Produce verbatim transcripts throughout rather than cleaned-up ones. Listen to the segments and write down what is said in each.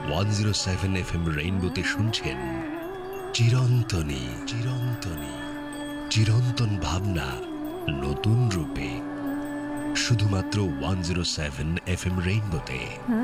One zero seven F M রেইনবোতে শুনছেন চিরন্তনী চিরন্তনী চিরন্তন ভাবনা নতুন রূপে, শুধুমাত্র one zero seven F M রেইনবোতে।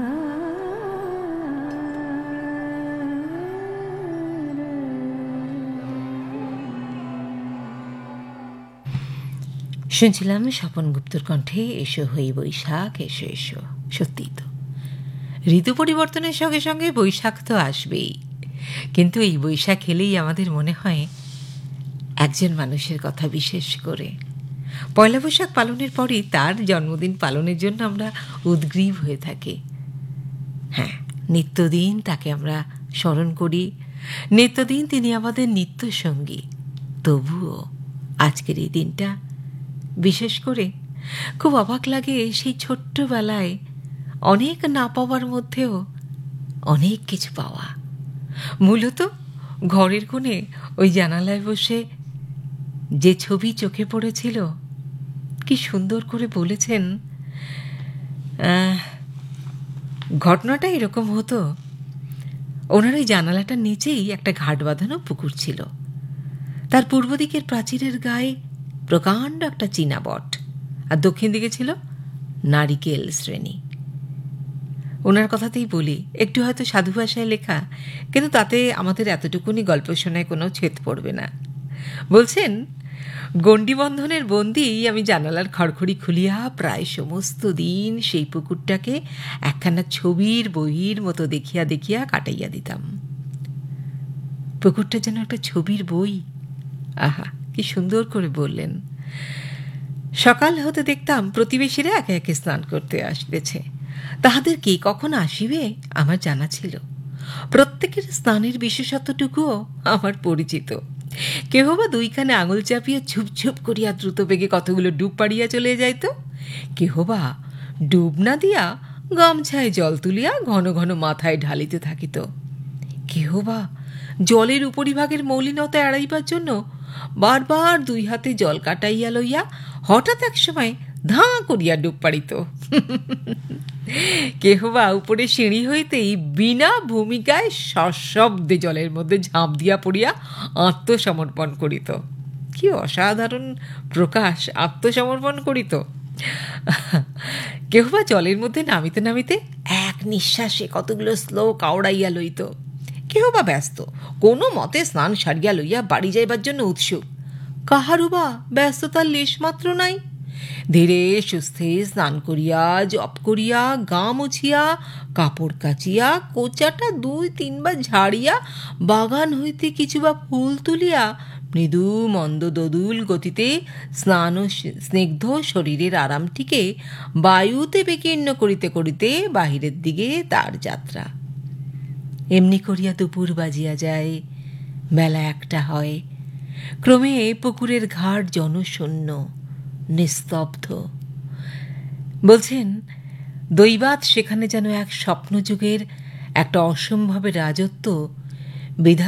শুনছিলাম স্বপন গুপ্তর কণ্ঠে এসো হই বৈশাখ, এসো এসো। সত্যি তো, ঋতু পরিবর্তনের সঙ্গে সঙ্গে বৈশাখ তো আসবেই, কিন্তু এই বৈশাখ এলেই আমাদের মনে হয় একজন মানুষের কথা বিশেষ করে। পয়লা বৈশাখ পালনের পরই তার জন্মদিন পালনের জন্য আমরা উদ্গ্রীব হয়ে থাকি। হ্যাঁ, নিত্যদিন তাকে আমরা স্মরণ করি, নিত্যদিন তিনি আমাদের নিত্য সঙ্গী। তবুও আজকের এই দিনটা বিশেষ করে খুব অবাক লাগে। সেই ছোট্টবেলায় অনেক না পাওয়ার মধ্যেও অনেক কিছু পাওয়া। মূলত ঘরের কোণে ওই জানালায় বসে যে ছবি চোখে পড়েছিল, কি সুন্দর করে বলেছেন। ঘটনাটা এরকম হতো, ওনার ওই জানালাটার নিচেই একটা ঘাট বাঁধানো পুকুর ছিল। তার পূর্ব দিকের প্রাচীরের গায়ে প্রকাণ্ড একটা চীনা বট, আর দক্ষিণ দিকে ছিল নারিকেল শ্রেণী। ওনার কথাতেই বলি, একটু হয়তো সাধু ভাষায় লেখা, কিন্তু তাতে আমাদের এতটুকুনি গল্প শোনায় কোনো ছেদ পড়বে না। বলছেন, গণ্ডিবন্ধনের বন্দি আমি জানালার খড়খড়ি খুলিয়া প্রায় সমস্ত দিন সেই পুকুরটাকে একখানা ছবির বইয়ের মতো দেখিয়া দেখিয়া কাটাইয়া দিতাম। পুকুরটা যেন একটা ছবির বই। আহা, কি সুন্দর করে বললেন। সকাল হতে দেখতাম প্রতিবেশীরা একে একে স্নান করতে আসতেছে। তাহাদের কে কখন আসিবে আমার জানা ছিল। প্রত্যেকের স্নানের বিশেষত্বটুকুও আমার পরিচিত। কেহ বা দুইখানে আঙুল চাপিয়া ঝুপ ঝুপ করিয়া দ্রুত বেগে কতগুলো ডুব পাড়িয়া চলে যাইত, কেহ বা ডুব না দিয়া গামছায় জল তুলিয়া ঘন ঘন মাথায় ঢালিতে থাকিত, কেহ বা জলের উপরিভাগের মলিনতা এড়াইবার জন্য বারবার দুই হাতে জল কাটাইয়া লইয়া হঠাৎ এক সময় ধাঁ করিয়া ডুব পাড়িত। কেহ বা উপরে সিঁড়ি হইতেই বিনা ভূমিকায় সশব্দে জলের মধ্যে ঝাঁপ দিয়া পড়িয়া আত্মসমর্পণ করিত। কি অসাধারণ প্রকাশ আত্মসমর্পণ করিত। কেহ বা জলের মধ্যে নামিতে নামিতে এক নিঃশ্বাসে কতগুলো শ্লোক আওড়াইয়া লইত। কেহ বা ব্যস্ত কোনো মতে স্নান সারিয়া লইয়া বাড়ি যাইবার জন্য উৎসুক। কাহারও বা ব্যস্ততার লেশমাত্র নাই। ধীরে সুস্থে স্নান করিয়া জপ করিয়া গা মুছিয়া কাপড় কাচিয়া কোচাটা দুই তিনবার ঝাড়িয়া বাগান হইতে কিছু বা ফুল তুলিয়া মৃদু মন্দ দোদুল গতিতে স্নান ও স্নিগ্ধ শরীরের আরামটিকে বায়ুতে বিকীর্ণ করিতে করিতে বাহিরের দিকে তার যাত্রা। এমনি করিয়া দুপুর বাজিয়া যায়, বেলা একটা হয়। ক্রমে পুকুরের ঘাট জনশূন্য, নিস্তব্ধ। বলছেন, দৈবাৎ সেখানে যেন এক স্বপ্নযুগের একটা অসম্ভবের রাজত্ব বিধাতা